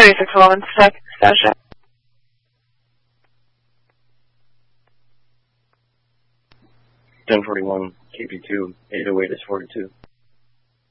36 Wellman, status check. Ten 41, KP2, 808 is 42.